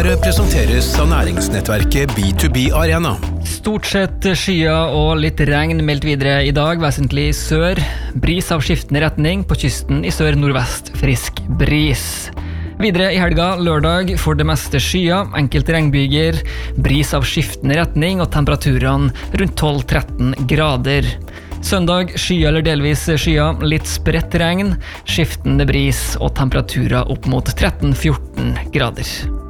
Nyhetsbrevet presenteres av næringsnettverket B2B Arena. Stort sett skyer og litt regn meldt videre I dag, vesentlig sør. Bris av skiftende retning, på kysten I sør-nordvest frisk bris. Videre I helga, lørdag, for det meste skyer, enkelte regnbyger, bris av skiftende retning og temperaturene rundt 12-13 grader. Søndag, skyer eller delvis skyer, litt spredt regn, skiftende bris og temperaturer opp mot 13-14 grader.